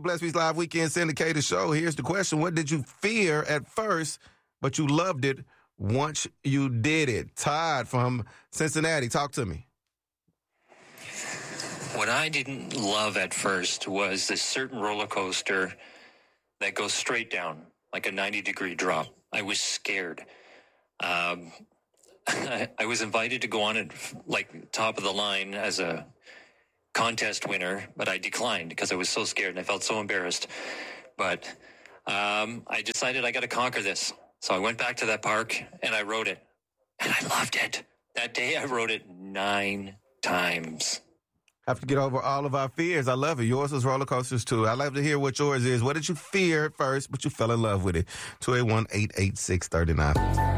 Blessed Beats Live Weekend Syndicated Show. Here's the question. What did you fear at first, but you loved it once you did it? Todd from Cincinnati, talk to me. What I didn't love at first was this certain roller coaster that goes straight down, like a 90-degree drop. I was scared. I was invited to go on it like top of the line as a contest winner, but I declined because I was so scared and I felt so embarrassed. But I decided I got to conquer this. So I went back to that park and I rode it. And I loved it. That day I rode it 9 times. Have to get over all of our fears. I love it. Yours was roller coasters, too. I love to hear what yours is. What did you fear at first, but you fell in love with it? 281-886-39.